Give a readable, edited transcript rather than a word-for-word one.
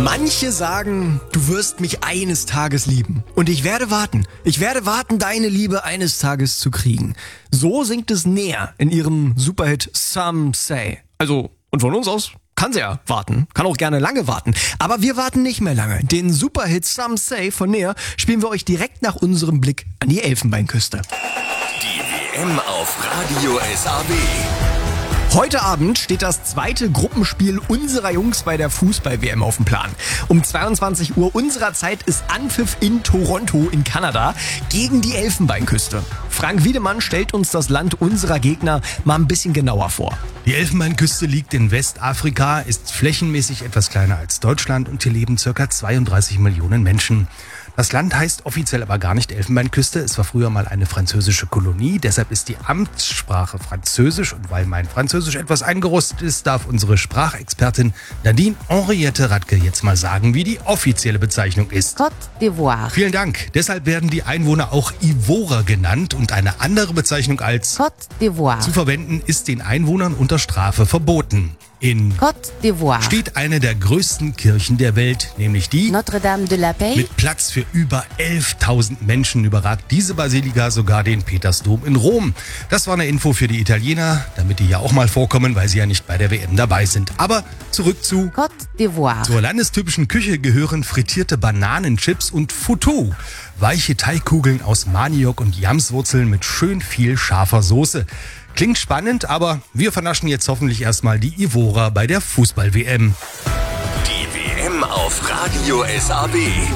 Manche sagen, du wirst mich eines Tages lieben. Und ich werde warten. Ich werde warten, deine Liebe eines Tages zu kriegen. So singt es Nea in ihrem Superhit Some Say. Also, und von uns aus kann sie ja warten. Kann auch gerne lange warten. Aber wir warten nicht mehr lange. Den Superhit Some Say von Nea spielen wir euch direkt nach unserem Blick an die Elfenbeinküste. Die WM auf Radio SAB. Heute Abend steht das zweite Gruppenspiel unserer Jungs bei der Fußball-WM auf dem Plan. Um 22 Uhr unserer Zeit ist Anpfiff in Toronto in Kanada gegen die Elfenbeinküste. Frank Wiedemann stellt uns das Land unserer Gegner mal ein bisschen genauer vor. Die Elfenbeinküste liegt in Westafrika, ist flächenmäßig etwas kleiner als Deutschland und hier leben ca. 32 Millionen Menschen. Das Land heißt offiziell aber gar nicht Elfenbeinküste. Es war früher mal eine französische Kolonie. Deshalb ist die Amtssprache Französisch. Und weil mein Französisch etwas eingerostet ist, darf unsere Sprachexpertin Nadine Henriette Radke jetzt mal sagen, wie die offizielle Bezeichnung ist. Côte d'Ivoire. Vielen Dank. Deshalb werden die Einwohner auch Ivorer genannt. Und eine andere Bezeichnung als Côte d'Ivoire. zu verwenden ist den Einwohnern unter Strafe verboten. In Côte d'Ivoire. steht eine der größten Kirchen der Welt, nämlich die Notre-Dame de la Paix. mit Platz für über 11.000 Menschen überragt diese Basilika sogar den Petersdom in Rom. Das war eine Info für die Italiener, damit die ja auch mal vorkommen, weil sie ja nicht bei der WM dabei sind. Aber zurück zu Côte d'Ivoire. zur landestypischen Küche gehören frittierte Bananenchips und Foutou. Weiche Teigkugeln aus Maniok und Yamswurzeln mit schön viel scharfer Soße. Klingt spannend, aber wir vernaschen jetzt hoffentlich erstmal die Ivorer bei der Fußball-WM. Die WM auf Radio SAB.